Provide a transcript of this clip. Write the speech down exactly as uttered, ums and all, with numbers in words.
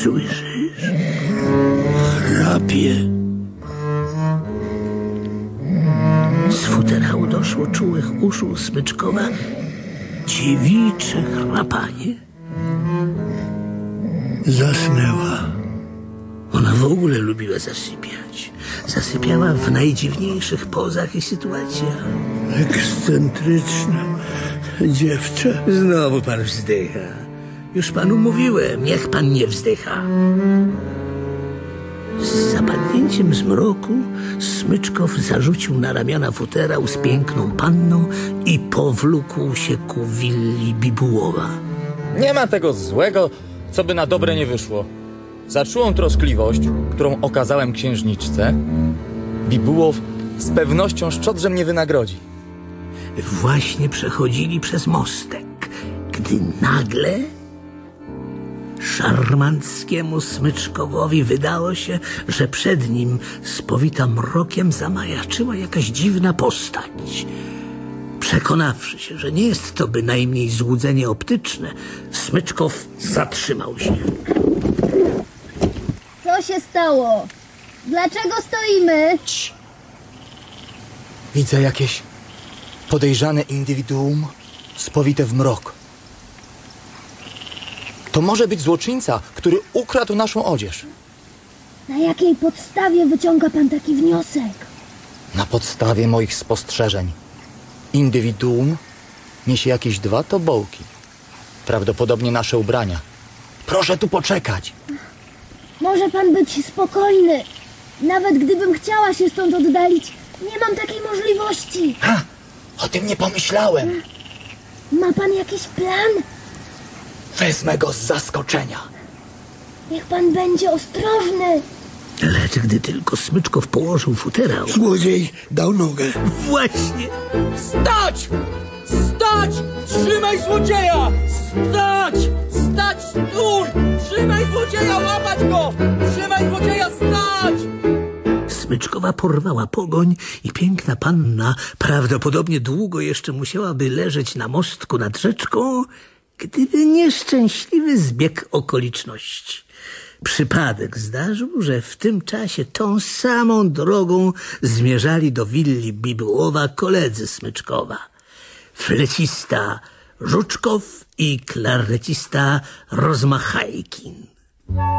Słyszysz? Chrapie. Z futerału doszło czułych uszu Smyczkowa dziewicze chrapanie. Zasnęła. Ona w ogóle lubiła zasypiać. Zasypiała w najdziwniejszych pozach i sytuacjach. Ekscentryczne dziewczę. Znowu pan wzdycha. Już panu mówiłem, niech pan nie wzdycha. Z zapadnięciem zmroku Smyczkow zarzucił na ramiona futerał z piękną panną i powlókł się ku willi Bibułowa. Nie ma tego złego, co by na dobre nie wyszło. Za czułą troskliwość, którą okazałem księżniczce, Bibułow z pewnością szczodrze mnie wynagrodzi. Właśnie przechodzili przez mostek, gdy nagle szarmanckiemu Smyczkowowi wydało się, że przed nim spowita mrokiem zamajaczyła jakaś dziwna postać. Przekonawszy się, że nie jest to bynajmniej złudzenie optyczne, Smyczkow zatrzymał się. Co się stało? Dlaczego stoimy? Cii. Widzę jakieś podejrzane indywiduum spowite w mrok. To może być złoczyńca, który ukradł naszą odzież. Na jakiej podstawie wyciąga pan taki wniosek? Na podstawie moich spostrzeżeń. Indywiduum niesie jakieś dwa tobołki. Prawdopodobnie nasze ubrania. Proszę tu poczekać. Może pan być spokojny. Nawet gdybym chciała się stąd oddalić, nie mam takiej możliwości. Ha! O tym nie pomyślałem. Ma pan jakiś plan? Wezmę go z zaskoczenia. Niech pan będzie ostrożny. Lecz gdy tylko Smyczkow położył futerał... Złodziej dał nogę. Właśnie! Stać! Stać! Trzymaj złodzieja! Stać! Stać! Stój! Trzymaj złodzieja! Łapać go! Trzymaj złodzieja! Stać! Smyczkowa porwała pogoń i piękna panna prawdopodobnie długo jeszcze musiałaby leżeć na mostku nad rzeczką, gdyby nieszczęśliwy zbieg okoliczności. Przypadek zdarzył, że w tym czasie tą samą drogą zmierzali do willi Bibułowa koledzy Smyczkowa. Flecista Żuczkow i klarnecista Rozmachajkin.